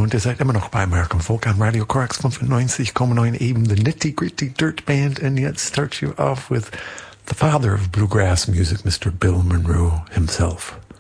Und ihr seid immer noch bei American Folk an Radio Korax 95,9, eben the Nitty-Gritty Dirt Band. And yet start you off with the father of bluegrass music, Mr. Bill Monroe himself.